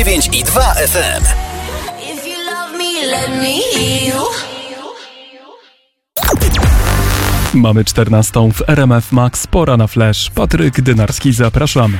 9,2 FM. Mamy 14 w RMF Max, pora na flash. Patryk Dynarski, zapraszam.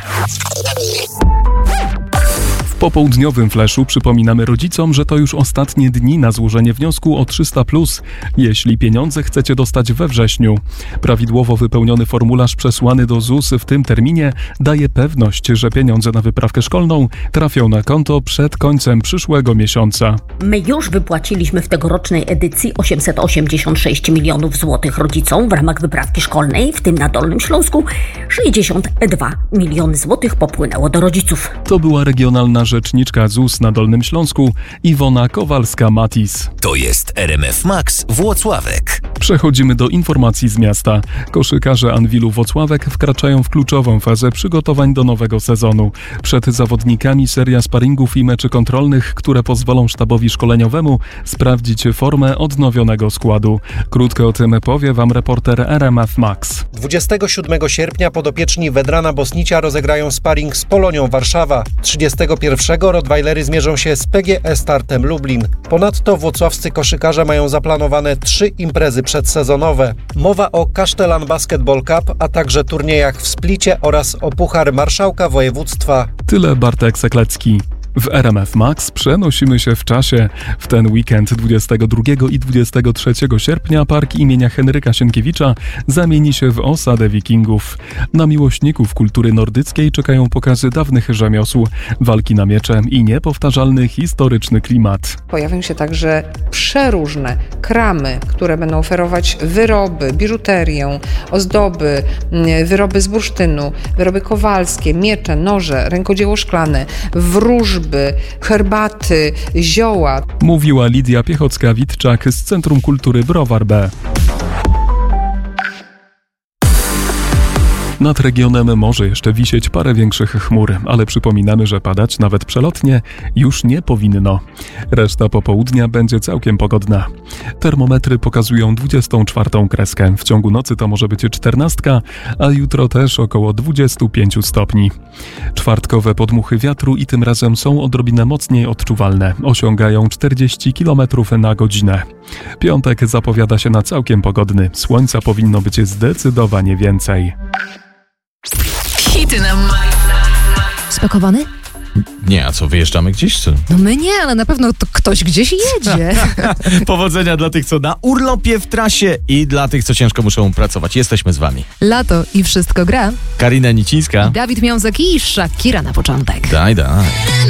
W popołudniowym flashu przypominamy rodzicom, że to już ostatnie dni na złożenie wniosku o 300+, jeśli pieniądze chcecie dostać we wrześniu. Prawidłowo wypełniony formularz przesłany do ZUS w tym terminie daje pewność, że pieniądze na wyprawkę szkolną trafią na konto przed końcem przyszłego miesiąca. My już wypłaciliśmy w tegorocznej edycji 886 milionów złotych rodzicom w ramach wyprawki szkolnej, w tym na Dolnym Śląsku 62 miliony złotych popłynęło do rodziców. To była regionalna rzeczniczka ZUS na Dolnym Śląsku Iwona Kowalska-Matis. To jest RMF Max Włocławek. Przechodzimy do informacji z miasta. Koszykarze Anwilu Włocławek wkraczają w kluczową fazę przygotowań do nowego sezonu. Przed zawodnikami seria sparingów i meczy kontrolnych, które pozwolą sztabowi szkoleniowemu sprawdzić formę odnowionego składu. Krótko o tym powie wam reporter RMF Max. 27 sierpnia podopieczni Wedrana Bosnicia rozegrają sparing z Polonią Warszawa. 31 Rottweilery zmierzą się z PGE Startem Lublin. Ponadto włocławscy koszykarze mają zaplanowane 3 imprezy przedsezonowe. Mowa o Kasztelan Basketball Cup, a także turniejach w Splicie oraz o Puchar Marszałka Województwa. Tyle Bartek Seklecki. W RMF Max przenosimy się w czasie. W ten weekend 22 i 23 sierpnia park imienia Henryka Sienkiewicza zamieni się w osadę wikingów. Na miłośników kultury nordyckiej czekają pokazy dawnych rzemiosł, walki na miecze i niepowtarzalny historyczny klimat. Pojawią się także przeróżne kramy, które będą oferować wyroby, biżuterię, ozdoby, wyroby z bursztynu, wyroby kowalskie, miecze, noże, rękodzieło szklane, wróżby, herbaty, zioła. Mówiła Lidia Piechocka-Witczak z Centrum Kultury Browar B. Nad regionem może jeszcze wisieć parę większych chmur, ale przypominamy, że padać nawet przelotnie już nie powinno. Reszta popołudnia będzie całkiem pogodna. Termometry pokazują 24 kreskę. W ciągu nocy to może być 14, a jutro też około 25 stopni. Czwartkowe podmuchy wiatru i tym razem są odrobinę mocniej odczuwalne. Osiągają 40 km na godzinę. Piątek zapowiada się na całkiem pogodny. Słońca powinno być zdecydowanie więcej. Hity na Spakowany? Nie, a co, wyjeżdżamy gdzieś? Co? No my nie, ale na pewno to ktoś gdzieś jedzie. Powodzenia dla tych, co na urlopie, w trasie i dla tych, co ciężko muszą pracować. Jesteśmy z wami. Lato i wszystko gra. Karina Nicińska. Dawid Miązek i Shakira na początek. Daj.